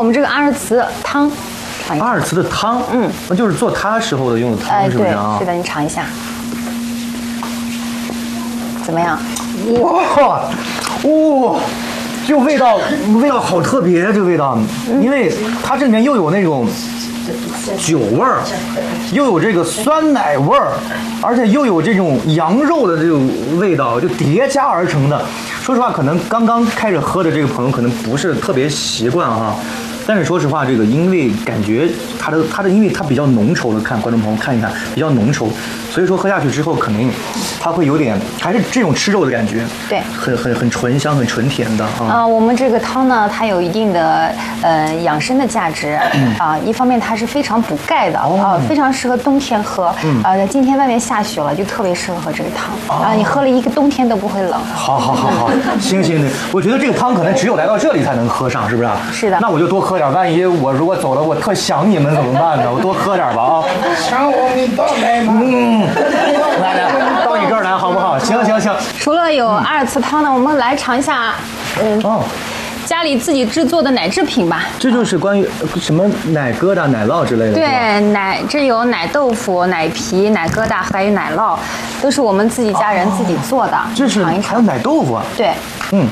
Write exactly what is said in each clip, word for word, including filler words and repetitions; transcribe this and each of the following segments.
们这个阿尔茨汤。 阿尔茨的汤，嗯，那就是做它时候的用的汤， 哎， 是不是啊？ 是的，你尝一下，怎么样？ 哇，哇，这个味道，味道好特别，这个味道，嗯、因为它这里面又有那种酒味儿，又有这个酸奶味儿，而且又有这种羊肉的这种味道，就叠加而成的。说实话，可能刚刚开始喝的这个朋友可能不是特别习惯哈。但是说实话，这个因为感觉它的它的因为它比较浓稠的，看观众朋友看一看，比较浓稠，所以说喝下去之后，肯定它会有点还是这种吃肉的感觉， 对， 很很很醇香、很纯甜的啊。 啊、呃，我们这个汤呢，它有一定的呃养生的价值啊、嗯呃。一方面它是非常补钙的啊、哦呃，非常适合冬天喝。嗯，呃，今天外面下雪了，就特别适合喝这个汤啊、哦呃。你喝了一个冬天都不会冷。 好好好好，行行的，我觉得这个汤可能只有来到这里才能喝上，是不是？ 是的。 那我就多喝点，万一我如果走了，我特想你们怎么办呢？我多喝点吧啊。嗯，来来，到你这儿来好不好？行行行。 除了有阿尔茨汤呢，我们来尝一下，嗯。哦。家里自己制作的奶制品吧， 这就是关于什么奶疙瘩、奶酪之类的。 对，奶这有奶豆腐、奶皮、奶疙瘩，还有奶酪，都是我们自己家人自己做的。 这是尝一尝， 还有奶豆腐啊？ 对， 嗯，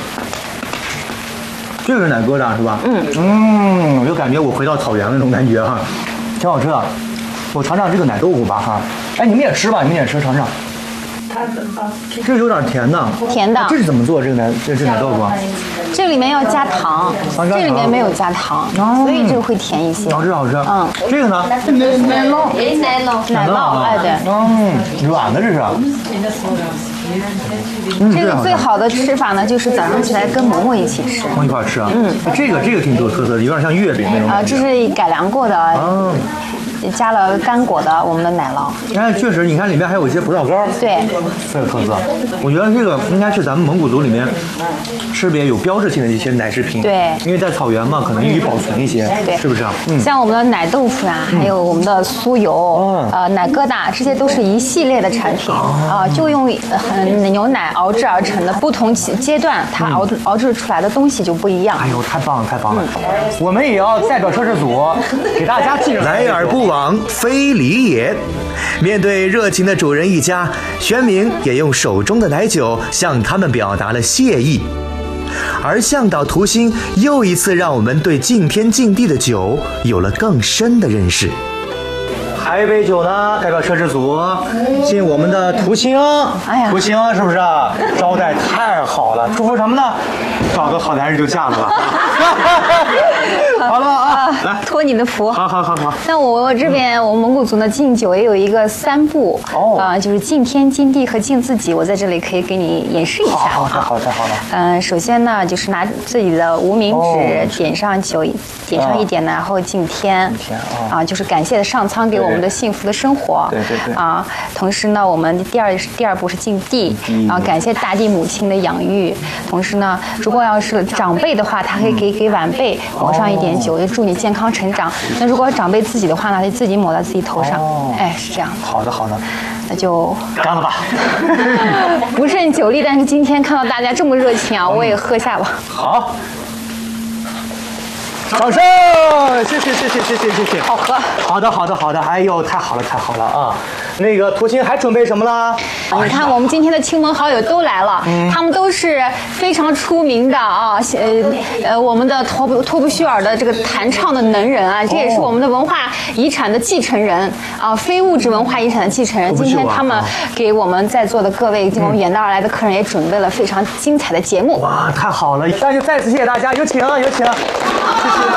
这个是奶疙瘩是吧？嗯嗯，我就感觉我回到草原了那种感觉哈，挺好吃的。我尝尝这个奶豆腐吧哈。哎，你们也吃吧，你们也吃，尝尝。这有点甜的， 甜的。 这是怎么做？这个奶这这奶豆腐？ 这里面要加糖，这里面没有加糖，所以这个会甜一些。 好吃好吃。嗯，这个呢？ 奶奶酪，奶酪，奶酪，哎对。 嗯，软的这是。 这个最好的吃法呢，就是早上起来跟馍馍一起吃。 一块吃啊？嗯，这个这个挺有特色的，有点像月饼那种。 啊，这是改良过的。嗯。加了干果的我们的奶酪， 哎，确实，你看里面还有一些葡萄干， 对， 这个特色。我觉得这个应该是咱们蒙古族里面识别有标志性的一些奶制品， 对， 因为在草原嘛，可能易于保存一些， 对， 是不是啊？嗯， 像我们的奶豆腐啊，还有我们的酥油，呃，奶疙瘩，这些都是一系列的产品啊，就用很牛奶熬制而成的，不同阶段它熬熬制出来的东西就不一样。 哎呦，太棒了，太棒了！我们也要代表摄制组给大家介绍。 来而不往非礼也。面对热情的主人一家，玄冥也用手中的奶酒向他们表达了谢意。而向导图星又一次让我们对敬天敬地的酒有了更深的认识。 还有一杯酒呢，代表摄制组敬我们的图星。哎呀，图星是不是啊？招待太好了，祝福什么呢？找个好男人就嫁了吧。好了啊，来托你的福。 好好好好。 那我这边我们蒙古族呢敬酒也有一个三步哦，啊、呃，就是敬天敬地和敬自己。我在这里可以给你演示一下。 好，太好了，太好了。 嗯、呃，首先呢就是拿自己的无名指点上酒，点上一点呢，然后敬天。敬天啊，就是感谢上苍给我们的幸福的生活。 对对对。 啊，同时呢，我们第二第二步是敬地，啊，感谢大地母亲的养育。同时呢，如果要是长辈的话，他可以给给晚辈抹上一点酒，也祝你健康成长。那如果长辈自己的话呢，就自己抹在自己头上。哎，是这样的。 好的好的， 那就干了吧。 不胜酒力，但是今天看到大家这么热情啊，我也喝下吧。 好。掌声！谢谢谢谢谢谢谢谢。 好喝。 好的好的好的，哎呦，太好了太好了啊！那个图星还准备什么了？ 你看我们今天的亲朋好友都来了，嗯、他们都是非常出名的啊，呃呃，我们的托布托布须尔的这个弹唱的能人啊，这也是我们的文化遗产的继承人啊，非物质文化遗产的继承人。今天他们给我们在座的各位我们远道而来的客人也准备了非常精彩的节目。 哇，太好了！那就再次谢谢大家，有请有请。谢谢